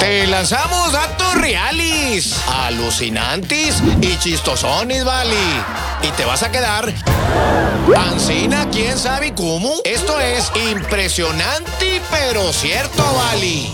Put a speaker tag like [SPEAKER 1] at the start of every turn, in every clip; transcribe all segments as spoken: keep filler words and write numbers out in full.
[SPEAKER 1] Te lanzamos datos reales, alucinantes y chistosones, vale. Y te vas a quedar ancina, quién sabe cómo. Esto es impresionante, pero cierto, vale.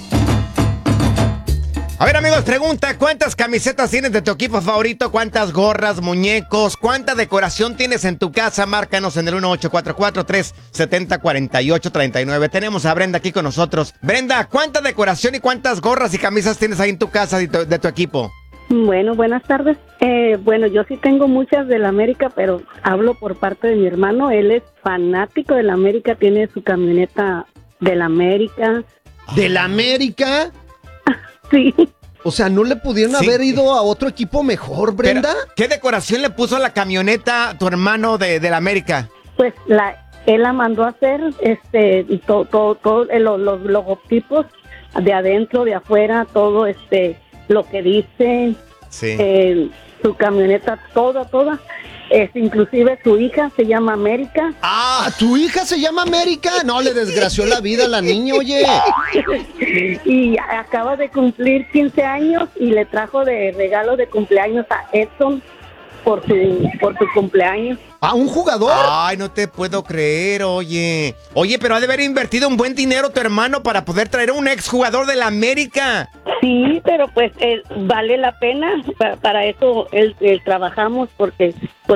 [SPEAKER 2] A ver, amigos, pregunta, ¿cuántas camisetas tienes de tu equipo favorito? ¿Cuántas gorras, muñecos? ¿Cuánta decoración tienes en tu casa? Márcanos en el uno ocho cuatro cuatro, tres siete cero, cuatro ocho tres nueve. Tenemos a Brenda aquí con nosotros. Brenda, ¿cuánta decoración y cuántas gorras y camisas tienes ahí en tu casa de tu, de tu equipo?
[SPEAKER 3] Bueno, buenas tardes. Eh, bueno, yo sí tengo muchas del América, pero hablo por parte de mi hermano. Él es fanático del América, tiene su camioneta del América.
[SPEAKER 4] ¿Del América?
[SPEAKER 3] Sí.
[SPEAKER 4] O sea, ¿no le pudieron
[SPEAKER 2] Sí.
[SPEAKER 4] haber ido a otro equipo mejor, Brenda?
[SPEAKER 2] Pero, ¿qué decoración le puso a la camioneta tu hermano de, de la América?
[SPEAKER 3] Pues la, él la mandó a hacer, este, y todo, todo, todo eh, los, los logotipos de adentro, de afuera, todo, este, lo que dice,
[SPEAKER 2] Sí.
[SPEAKER 3] eh, su camioneta, toda, toda. Es, inclusive su hija se llama América.
[SPEAKER 4] Ah, ¿tu hija se llama América? No, le desgració la vida a la niña, oye.
[SPEAKER 3] Y acaba de cumplir quince años y le trajo de regalo de cumpleaños a Edson por su por su cumpleaños.
[SPEAKER 4] ¿A un jugador?
[SPEAKER 2] Ay, no te puedo creer, oye. Oye, pero ha de haber invertido un buen dinero tu hermano para poder traer a un exjugador de la América.
[SPEAKER 3] Sí, pero pues eh, vale la pena. Para, para eso él, él trabajamos porque